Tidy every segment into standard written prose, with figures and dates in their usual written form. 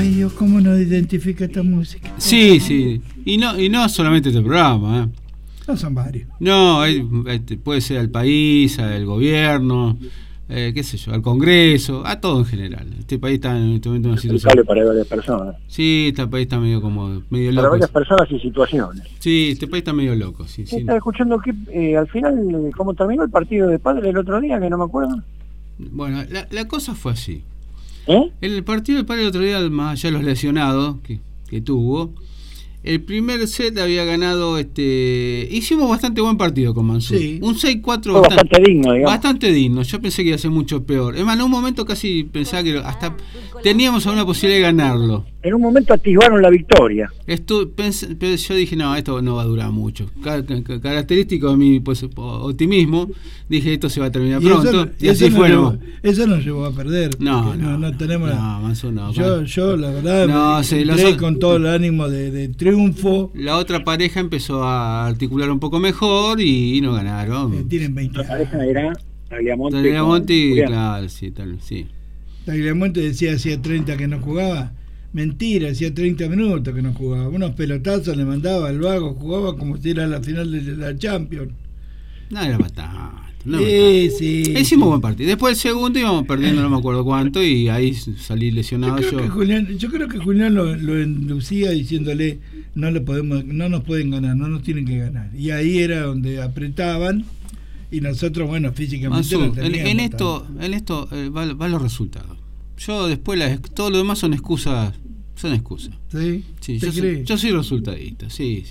Ay, Dios, cómo nos identifica esta música. Sí, sí. Y no solamente este programa, No son varios. No, puede ser al país, al gobierno, qué sé yo, al Congreso, a todo en general. Este país está en este momento en una situación. Para varias personas. Sí, este país está medio loco. Para varias personas y situaciones. Sí, este país está medio loco. Sí, sí. Estaba escuchando que al final, ¿cómo terminó el partido de Padre el otro día? Que no me acuerdo. Bueno, la cosa fue así. ¿Eh? El partido de Padre el otro día, más allá de los lesionados que tuvo, el primer set había ganado, hicimos bastante buen partido con Mansur. Sí. Un 6-4 bastante digno, digamos. Bastante digno. Yo pensé que iba a ser mucho peor. Es más, en un momento casi pensaba que hasta teníamos alguna posibilidad de ganarlo. En un momento atisbaron la victoria. Pero yo dije, no, esto no va a durar mucho. Característico de mi optimismo, dije, esto se va a terminar pronto. Y así fue. Eso nos llevó a perder. No tenemos. No, Mansur no. Yo la verdad, entré con todo el ánimo de triunfo. La otra pareja empezó a articular un poco mejor y no ganaron. Tienen 20 años. La pareja era Tagliamonte, claro, sí, tal, sí. Tagliamonte decía hacía 30 que no jugaba. Mentira, hacía 30 minutos que no jugaba. Unos pelotazos le mandaba al vago, jugaba como si era la final de la Champions. No era bastante. Sí. Hicimos buen partido. Después el segundo íbamos perdiendo no me acuerdo cuánto y ahí salí lesionado yo. Yo creo que Julián lo inducía diciéndole no nos pueden ganar, no nos tienen que ganar. Y ahí era donde apretaban y nosotros, bueno, físicamente Mansur, en esto va los resultados. Yo después todo lo demás son excusas. ¿Sí? Sí, yo soy resultadista, sí.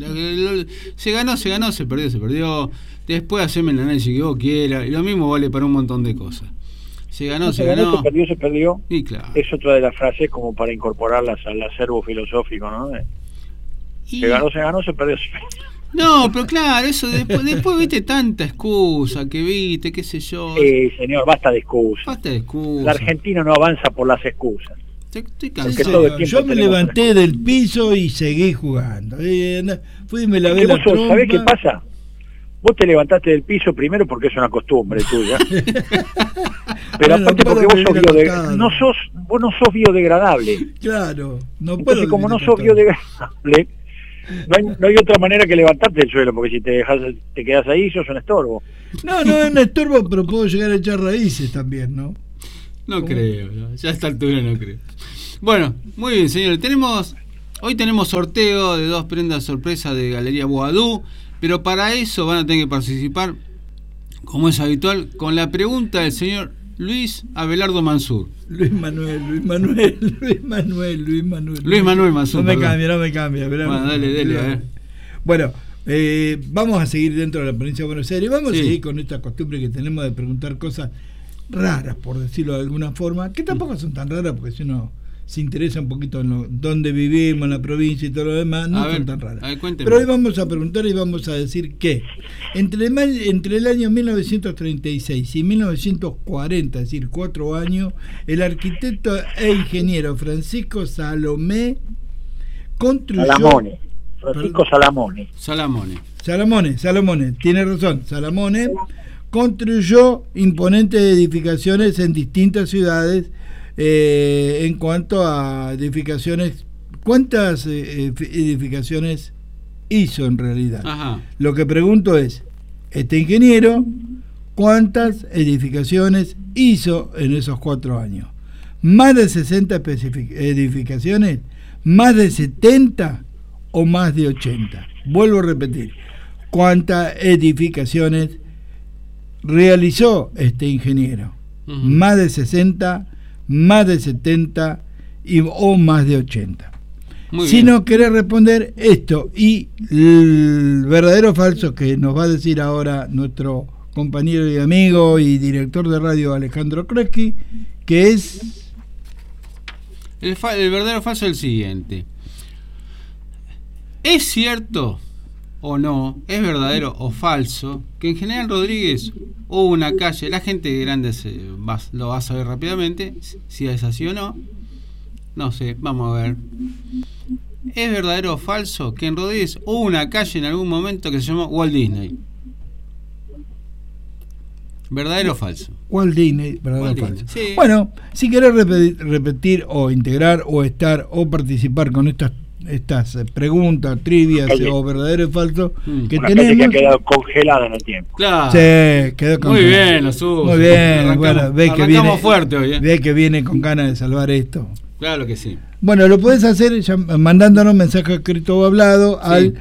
Se ganó, se perdió. Después haceme el análisis que vos quieras. Y lo mismo vale para un montón de cosas. Se ganó. Se perdió. Y claro. Es otra de las frases como para incorporarlas al acervo filosófico, ¿no? Se ganó, se perdió. No, pero claro, eso después viste tanta excusa que viste, qué sé yo. Sí, señor, basta de excusas. El argentino no avanza por las excusas. Estoy cansado. Yo me levanté del piso y seguí jugando. Fui y me lavé la trompa. ¿Sabés qué pasa? Vos te levantaste del piso primero porque es una costumbre tuya. Pero aparte porque vos vos no sos biodegradable. Claro, no puedo. Entonces, como no sos biodegradable, no hay otra manera que levantarte del suelo, porque si te quedas ahí, sos un estorbo. No es un estorbo, pero puedo llegar a echar raíces también, ¿no? No creo, ya a esta altura no creo. Bueno, muy bien, señores. Hoy tenemos sorteo de 2 prendas sorpresa de Galería Boadú, pero para eso van a tener que participar, como es habitual, con la pregunta del señor Luis Abelardo Mansur. Luis Manuel Mansur. No me cambia. Bueno, dale, a ver. Bueno, vamos a seguir dentro de la provincia de Buenos Aires. Vamos a seguir con esta costumbre que tenemos de preguntar cosas raras, por decirlo de alguna forma, que tampoco son tan raras, porque si uno se interesa un poquito en dónde vivimos, en la provincia y todo lo demás, no son tan raras. Pero hoy vamos a preguntar y vamos a decir que entre el año 1936 y 1940, es decir, 4 años, el arquitecto e ingeniero Francisco Salomone construyó... Francisco Salamone, tiene razón, Salamone construyó imponentes edificaciones en distintas ciudades. En cuanto a edificaciones, ¿cuántas edificaciones hizo en realidad? Ajá. Lo que pregunto es, este ingeniero, ¿cuántas edificaciones hizo en esos 4 años? ¿Más de 60 edificaciones? ¿Más de 70 o más de 80? Vuelvo a repetir, ¿cuántas edificaciones realizó este ingeniero? ¿Más de 60, más de 70 o más de 80? Si no querés responder esto y el verdadero o falso que nos va a decir ahora nuestro compañero y amigo y director de radio Alejandro Kreski, que es el verdadero o falso es el siguiente: ¿es cierto o no, es verdadero o falso que en General Rodríguez hubo una calle? La gente grande lo va a saber rápidamente si es así o no. No sé, vamos a ver. ¿Es verdadero o falso que en Rodríguez hubo una calle en algún momento que se llamó Walt Disney? ¿Verdadero o falso? Walt Disney, verdadero o Walt falso. Disney, sí. Bueno, si querés repetir o integrar o estar o participar con estas preguntas, trivias o verdadero y falso que una tenemos, que ha quedado congelada en el tiempo. Claro. sí, quedó con Muy bien, lo subo. muy bien, bueno, ve que viene fuerte hoy, ve que viene con ganas de salvar esto. Claro que sí. Bueno, lo podés hacer mandándonos mensaje escrito o hablado al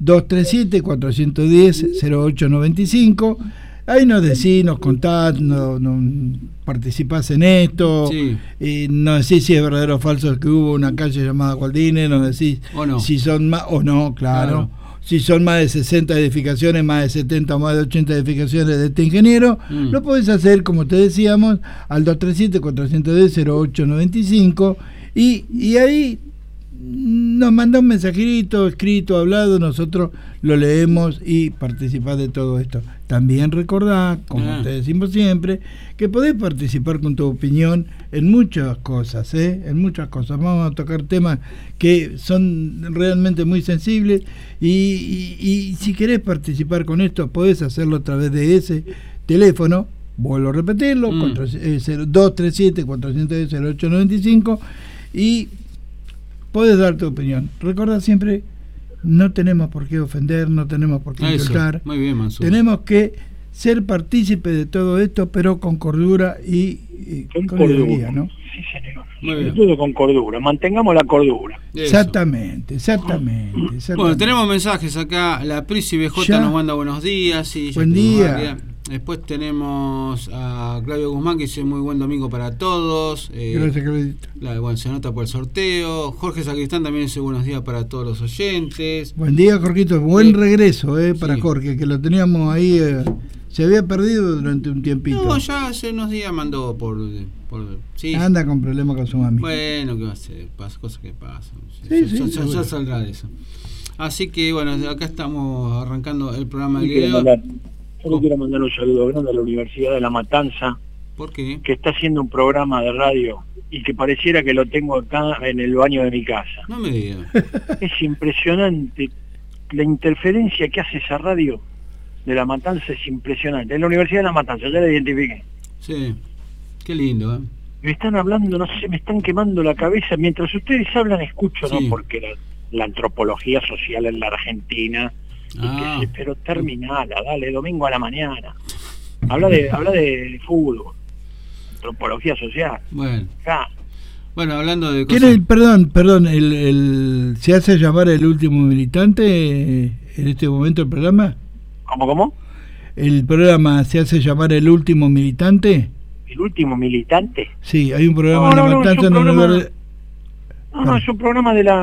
237-410-0895. Ahí nos decís, nos contás, participás en esto, y nos decís si es verdadero o falso que hubo una calle llamada Walt Disney, nos decís si son más o no, claro. Si son más de 60 edificaciones, más de 70 o más de 80 edificaciones de este ingeniero, lo podés hacer, como te decíamos, al 237-410-0895 y ahí nos manda un mensajito, escrito, hablado, nosotros lo leemos y participás de todo esto. También recordá, como te decimos siempre, que podés participar con tu opinión en muchas cosas, en muchas cosas. Vamos a tocar temas que son realmente muy sensibles y si querés participar con esto, podés hacerlo a través de ese teléfono. Vuelvo a repetirlo, 237-410-0895 y podés dar tu opinión. Recordá siempre, no tenemos por qué ofender, no tenemos por qué insultar. Muy bien, Mansur. Tenemos que ser partícipes de todo esto, pero con cordura y con alegría, ¿no? Sí, señor. Sobre todo con cordura. Mantengamos la cordura. Exactamente. Bueno, tenemos mensajes acá. La Prisi BJ nos manda buenos días. Buen día. Después tenemos a Claudio Guzmán que dice muy buen domingo para todos. Gracias, Claudito. Bueno, se anota por el sorteo. Jorge Sacristán también dice buenos días para todos los oyentes. Buen día, Jorgito. Buen regreso para Jorge, que lo teníamos ahí. Se había perdido durante un tiempito. No, ya hace unos días mandó por anda con problemas con su mami. Bueno, ¿qué va a hacer? Cosas que pasan. Ya saldrá de eso. Así que bueno, acá estamos arrancando el programa del día. Solo quiero mandar un saludo grande a la Universidad de La Matanza. ¿Por qué? Que está haciendo un programa de radio y que pareciera que lo tengo acá en el baño de mi casa. No me digas. Es impresionante la interferencia que hace esa radio de La Matanza, es impresionante. En la Universidad de La Matanza, ya la identifiqué. Sí, qué lindo, Me están hablando, no sé, me están quemando la cabeza. Mientras ustedes hablan, escucho, ¿no? Porque la antropología social en la Argentina... pero terminala, dale, domingo a la mañana. Habla de fútbol, antropología social. Bueno, hablando de cosas... Perdón, ¿se hace llamar el último militante en este momento el programa? ¿Cómo? ¿El programa se hace llamar el último militante? ¿El último militante? Sí, hay un programa en La Matanza en un lugar... No, es un programa de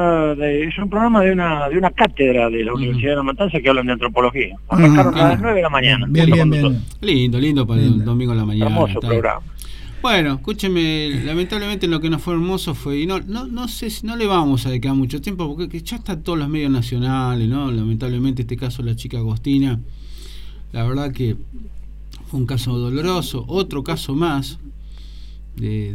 una cátedra de la Universidad de La Matanza que hablan de antropología. Arrancaron a las 9 de la mañana. Bien. Lindo para el domingo a la mañana. Hermoso programa. Bueno, escúcheme, lamentablemente lo que nos fue hermoso fue, y no sé si no le vamos a dedicar mucho tiempo porque ya están todos los medios nacionales, ¿no? Lamentablemente este caso de la chica Agostina, la verdad que fue un caso doloroso, otro caso más de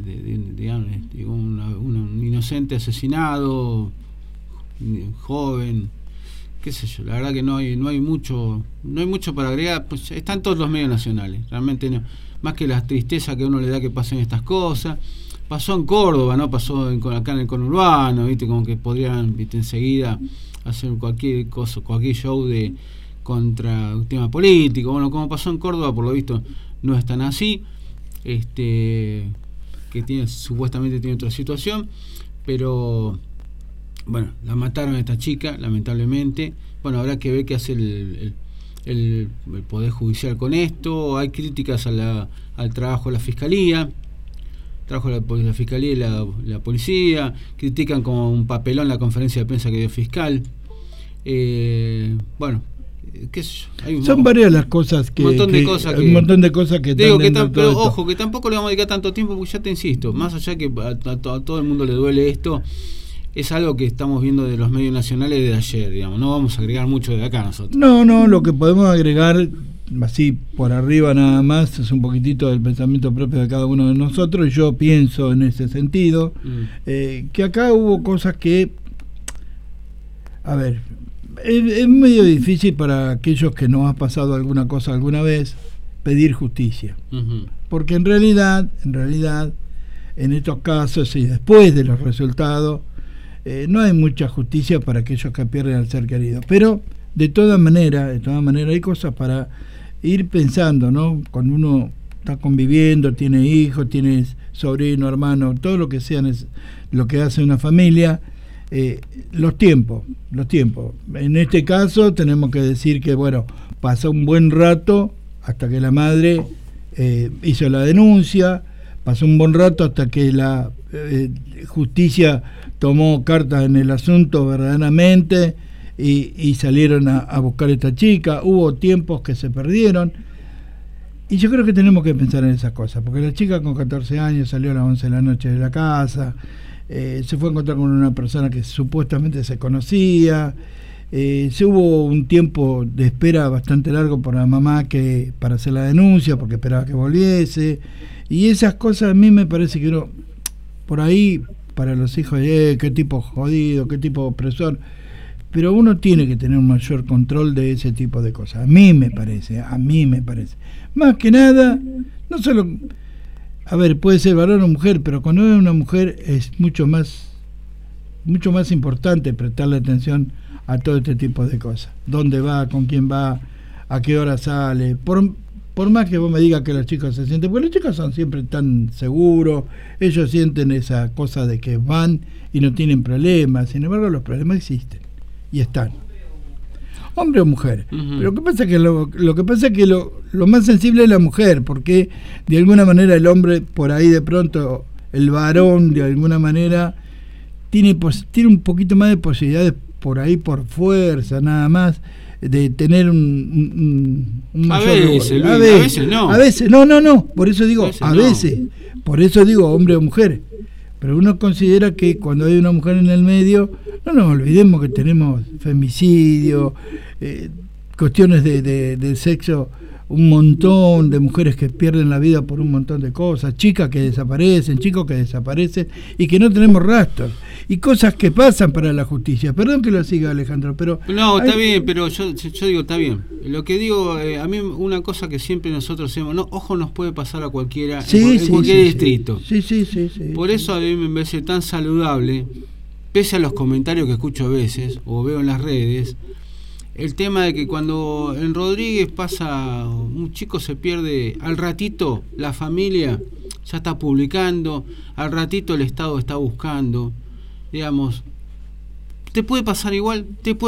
un inocente asesinado, joven, qué sé yo, la verdad que no hay mucho para agregar, pues están todos los medios nacionales, realmente no, más que la tristeza que uno le da que pasen estas cosas. Pasó en Córdoba, ¿no? Pasó acá en el conurbano, ¿viste? Como que podrían, ¿viste? Enseguida hacer cualquier cosa, cualquier show contra un tema político. Bueno, como pasó en Córdoba, por lo visto no es tan así. Que supuestamente tiene otra situación, pero bueno, la mataron a esta chica, lamentablemente. Bueno, habrá que ver qué hace el Poder Judicial con esto. Hay críticas al trabajo de la Fiscalía, la Fiscalía y la Policía. Critican como un papelón la conferencia de prensa que dio el fiscal. Bueno, qué sé yo, son varias las cosas que... un montón de cosas que digo que pero ojo, que tampoco le vamos a dedicar tanto tiempo, porque ya te insisto, más allá que a todo el mundo le duele esto, es algo que estamos viendo de los medios nacionales de ayer, digamos. No vamos a agregar mucho de acá nosotros. No, lo que podemos agregar, así por arriba nada más, es un poquitito del pensamiento propio de cada uno de nosotros. Yo pienso en ese sentido, que acá hubo cosas que... A ver... Es medio difícil para aquellos que nos ha pasado alguna cosa alguna vez, pedir justicia. Porque en realidad, en estos casos y después de los resultados, no hay mucha justicia para aquellos que pierden al ser querido. Pero de todas maneras hay cosas para ir pensando, ¿no? Cuando uno está conviviendo, tiene hijos, tiene sobrino, hermano, todo lo que sea, lo que hace una familia, los tiempos. En este caso tenemos que decir que, bueno, pasó un buen rato hasta que la madre hizo la denuncia, pasó un buen rato hasta que la justicia tomó cartas en el asunto verdaderamente y salieron a buscar a esta chica. Hubo tiempos que se perdieron y yo creo que tenemos que pensar en esas cosas, porque la chica con 14 años salió a las 11 de la noche de la casa, se fue a encontrar con una persona que supuestamente se conocía, se hubo un tiempo de espera bastante largo por la mamá para hacer la denuncia, porque esperaba que volviese, y esas cosas a mí me parece que uno, por ahí, para los hijos, qué tipo jodido, qué tipo opresor, pero uno tiene que tener un mayor control de ese tipo de cosas, a mí me parece, más que nada, no solo, a ver, puede ser varón o mujer, pero cuando es una mujer es mucho más importante prestarle atención a todo este tipo de cosas, dónde va, con quién va, a qué hora sale, por más que vos me digas que los chicos se sienten, porque los chicos son siempre tan seguros, ellos sienten esa cosa de que van y no tienen problemas, sin embargo los problemas existen y están, hombre o mujer. Pero lo que pasa es que lo más sensible es la mujer, porque de alguna manera el hombre, por ahí de pronto, el varón de alguna manera tiene un poquito más de posibilidades por ahí, por fuerza nada más, de tener un mayor a veces no, por eso digo por eso digo hombre o mujer, pero uno considera que cuando hay una mujer en el medio, no nos olvidemos que tenemos femicidio, cuestiones de sexo, un montón de mujeres que pierden la vida por un montón de cosas, chicas que desaparecen, chicos que desaparecen y que no tenemos rastros, y cosas que pasan para la justicia. Perdón que lo siga, Alejandro, pero... No, está bien, pero yo digo, está bien. Lo que digo, a mí una cosa que siempre nosotros hacemos, ojo, nos puede pasar a cualquiera, en cualquier distrito. Sí. Por eso a mí me parece tan saludable, pese a los comentarios que escucho a veces, o veo en las redes, el tema de que cuando en Rodríguez pasa, un chico se pierde, al ratito la familia ya está publicando, al ratito el Estado está buscando, digamos, ¿te puede pasar igual?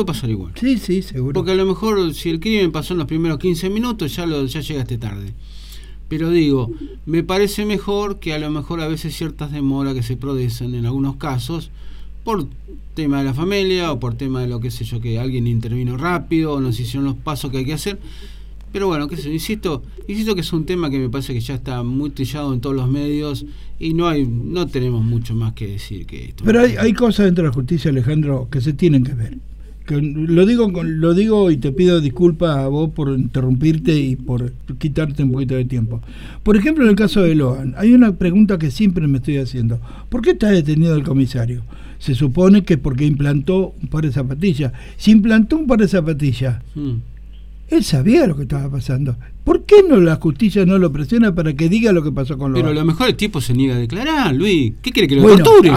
Sí, seguro. Porque a lo mejor si el crimen pasó en los primeros 15 minutos, ya llegaste tarde. Pero digo, me parece mejor que a lo mejor a veces ciertas demoras que se producen en algunos casos, por tema de la familia o por tema de lo que sé yo, que alguien intervino rápido o no se hicieron los pasos que hay que hacer, pero bueno, insisto que es un tema que me parece que ya está muy trillado en todos los medios y no tenemos mucho más que decir que esto. Pero hay cosas dentro de la justicia, Alejandro, que se tienen que ver. Lo digo y te pido disculpas a vos por interrumpirte y por quitarte un poquito de tiempo. Por ejemplo, en el caso de Logan, hay una pregunta que siempre me estoy haciendo. ¿Por qué está detenido el comisario? Se supone que porque implantó un par de zapatillas. Si implantó un par de zapatillas, él sabía lo que estaba pasando. ¿Por qué la justicia no lo presiona para que diga lo que pasó con Logan? Pero a lo mejor el tipo se niega a declarar, Luis. ¿Qué quiere que lo torture?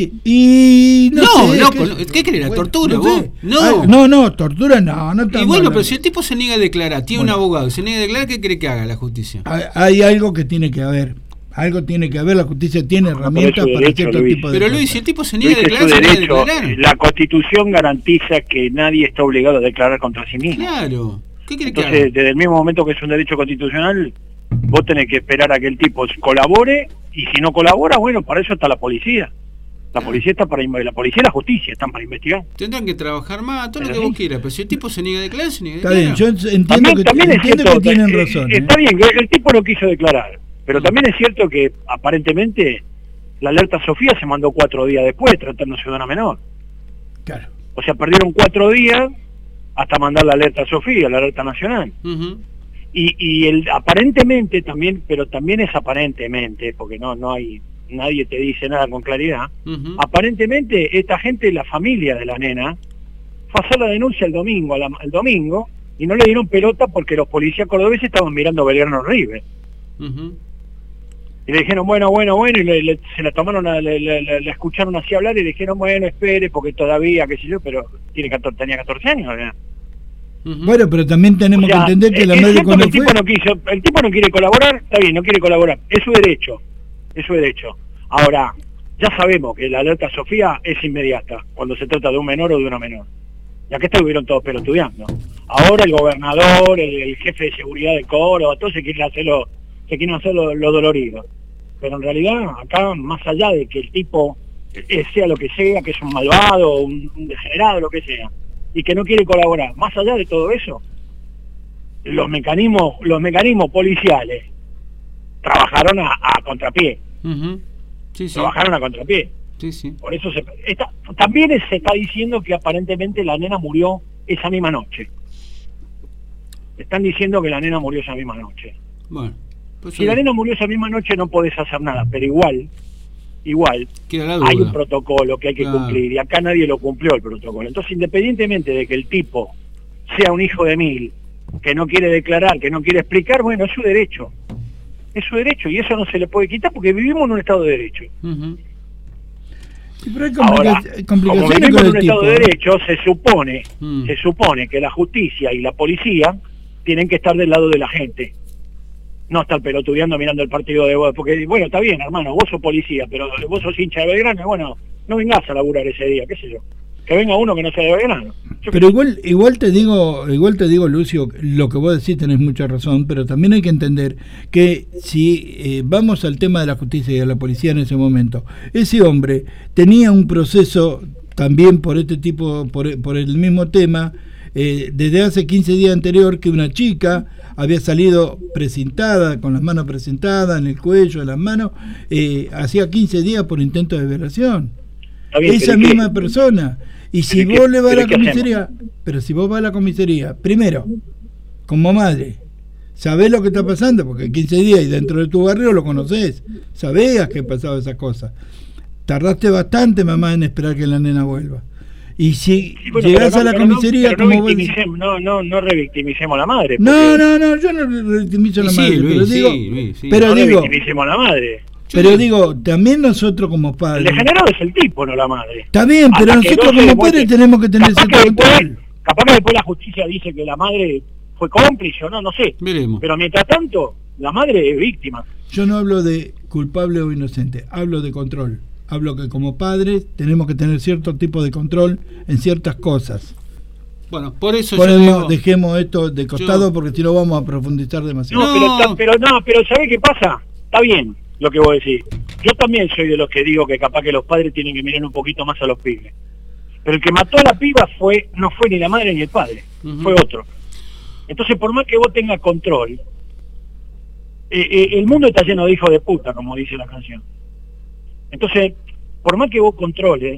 ¿Qué quiere la tortura vos? No, tortura no. Y bueno, pero si el tipo se niega a declarar, tiene un abogado, se niega a declarar, ¿qué quiere que haga la justicia? Hay algo que tiene que haber. La justicia tiene herramientas para cierto tipo de Pero cosas. Luis, si el tipo se niega a declarar, se niega a declarar. La Constitución garantiza que nadie está obligado a declarar contra sí mismo. Claro. ¿Qué quiere que haga? Entonces, desde el mismo momento que es un derecho constitucional, vos tenés que esperar a que el tipo colabore, y si no colabora, bueno, para eso está la policía. La policía está la policía y la justicia están para investigar. Tendrán que trabajar más, todo lo que vos quieras, pero si el tipo se niega a declarar, se niega a declarar. Está bien, yo entiendo que tienen razón. Está bien, que el tipo no quiso declarar, pero también es cierto que aparentemente la alerta Sofía se mandó 4 días después, tratándose de una menor. Claro. O sea, perdieron 4 días hasta mandar la alerta Sofía, la alerta nacional. Y aparentemente también, pero también es aparentemente, porque no hay, nadie te dice nada con claridad, aparentemente esta gente, la familia de la nena, fue a hacer la denuncia el domingo, y no le dieron pelota porque los policías cordobeses estaban mirando Belgrano River. Y le dijeron, bueno, y se la tomaron, la escucharon así hablar y le dijeron, bueno, espere, porque todavía, qué sé yo, pero tenía 14 años, ¿verdad? Bueno, pero también tenemos que entender que la madre cuando el tipo no quiere colaborar, está bien, no quiere colaborar, es su derecho. Ahora, ya sabemos que la alerta Sofía es inmediata, cuando se trata de un menor o de una menor. Y acá estuvieron todos pelotudeando. Ahora el gobernador, el jefe de seguridad de Córdoba, todos se quieren hacer lo dolorido. Pero en realidad, acá, más allá de que el tipo sea lo que sea, que es un malvado, un degenerado, lo que sea, y que no quiere colaborar, más allá de todo eso, los mecanismos policiales trabajaron a contrapié. Trabajaron a contrapié. Por eso también se está diciendo que aparentemente la nena murió esa misma noche. Están diciendo que la nena murió esa misma noche. Bueno, pues si la nena murió esa misma noche no podés hacer nada, pero igual hay un protocolo que hay que cumplir, y acá nadie lo cumplió el protocolo. Entonces, independientemente de que el tipo sea un hijo de mil, que no quiere declarar, que no quiere explicar, bueno, es su derecho, y eso no se le puede quitar porque vivimos en un Estado de Derecho. Sí, pero hay Ahora, como vivimos en un Estado de Derecho, se supone que la justicia y la policía tienen que estar del lado de la gente, no estar pelotudeando mirando el partido de vos, porque bueno, está bien, hermano, vos sos policía, pero vos sos hincha de Belgrano, bueno, no vengas a laburar ese día, qué sé yo, que venga uno que no sea de Belgrano. Pero igual te digo, Lucio, lo que vos decís tenés mucha razón, pero también hay que entender que si vamos al tema de la justicia y de la policía en ese momento, ese hombre tenía un proceso también por este tipo, por el mismo tema, desde hace 15 días anterior, que una chica había salido precintada, con las manos presentadas en el cuello, en las manos, hacía 15 días por intento de violación. Bien, esa misma persona. Y si vos le vas a la comisaría, pero si vos vas a la comisaría, primero, como madre, sabés lo que está pasando, porque 15 días y dentro de tu barrio lo conocés, sabías que pasaba esa cosa. Tardaste bastante, mamá, en esperar que la nena vuelva. Y si llegás a la comisaría, no revictimicemos a la madre. No, yo no revictimizo a la madre, pero digo, revictimicemos a la madre. Pero digo, también nosotros como padres. El degenerado es el tipo, no la madre. Está bien, pero nosotros como padres tenemos que tener ese control. Capaz que después la justicia dice que la madre fue cómplice o no sé. Veremos. Pero mientras tanto, la madre es víctima. Yo no hablo de culpable o inocente, hablo de control. Hablo que como padres tenemos que tener cierto tipo de control en ciertas cosas. Bueno, por eso dejemos esto de costado porque si no vamos a profundizar demasiado. Pero ¿sabés qué pasa? Está bien lo que vos decís. Yo también soy de los que digo que capaz que los padres tienen que mirar un poquito más a los pibes. Pero el que mató a la piba no fue ni la madre ni el padre, fue otro. Entonces, por más que vos tengas control, el mundo está lleno de hijos de puta, como dice la canción. Entonces, por más que vos controles,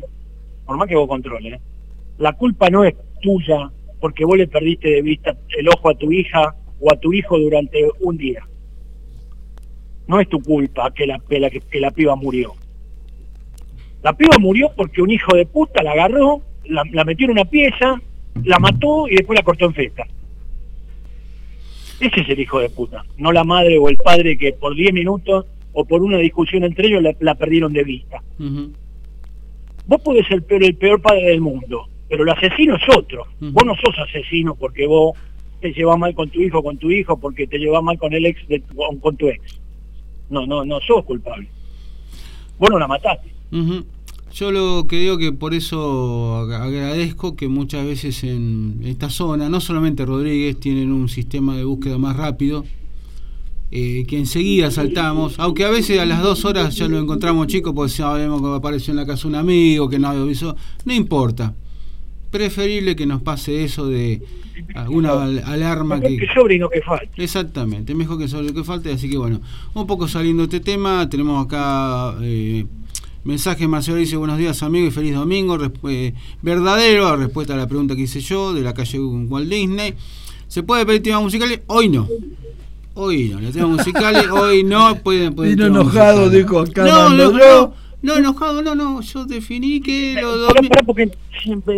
la culpa no es tuya porque vos le perdiste de vista el ojo a tu hija o a tu hijo durante un día. No es tu culpa que la piba murió. La piba murió porque un hijo de puta la agarró, la metió en una pieza, la mató y después la cortó en feta. Ese es el hijo de puta, no la madre o el padre que por 10 minutos o por una discusión entre ellos la perdieron de vista. Vos podés ser el peor padre del mundo, pero el asesino es otro. Vos no sos asesino porque vos te llevas mal con tu hijo, porque te llevas mal con el ex con tu ex. No sos culpable. Vos no la mataste. Yo lo que digo que por eso agradezco que muchas veces en esta zona, no solamente Rodríguez, tienen un sistema de búsqueda más rápido, que enseguida saltamos, aunque a veces a las 2 horas ya lo encontramos chicos, porque sabemos que apareció en la casa un amigo, que no avisó, no importa. Preferible que nos pase eso de alguna alarma que sobre y no que falte. Exactamente, mejor que sobre que falte. Así que bueno, un poco saliendo de este tema, tenemos acá mensaje. Marcelo dice: buenos días amigo y feliz domingo. Verdadero, respuesta a la pregunta que hice yo, de la calle Walt Disney. ¿Se puede pedir temas musicales? Hoy no, los temas musicales hoy no pueden vino enojado, dijo acá. No, enojado, no, yo definí que porque siempre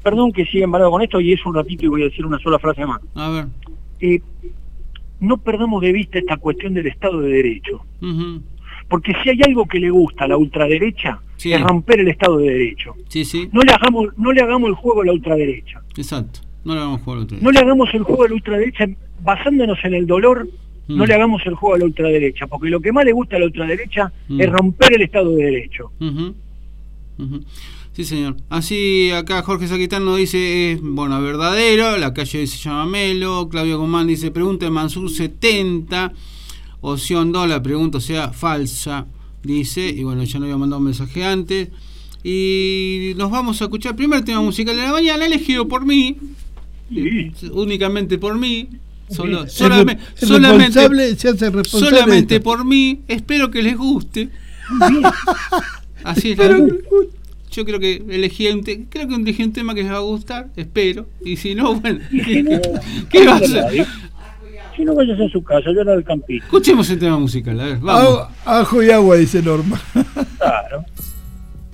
perdón que siga embalado con esto y es un ratito y voy a decir una sola frase más. A ver. No perdamos de vista esta cuestión del Estado de Derecho. Uh-huh. Porque si hay algo que le gusta a la ultraderecha, sí, es romper el Estado de Derecho. Sí, sí. No le hagamos el juego a la ultraderecha. Exacto. No le hagamos juego a la ultraderecha. No le hagamos el juego a la ultraderecha basándonos en el dolor. No le hagamos el juego a la ultraderecha, porque lo que más le gusta a la ultraderecha es romper el Estado de Derecho. Uh-huh. Uh-huh. Sí, señor. Así acá Jorge Saquitán nos dice, bueno, verdadero, la calle se llama Melo. Claudio Guzmán dice, pregunta de Mansur 70, opción 2, la pregunta sea falsa, dice, y bueno, ya no había mandado un mensaje antes. Y nos vamos a escuchar el primer tema musical de la mañana, elegido por mí, sí, únicamente por mí. Solamente por mí, espero que les guste. Así es. Yo creo que elegí un tema que les va a gustar, espero. Y si no, bueno, ¿qué va a hacer? Si no, vayas a su casa, yo la del campito. Escuchemos el tema musical, a ver, vamos. Ajo y agua, dice Norma. Claro.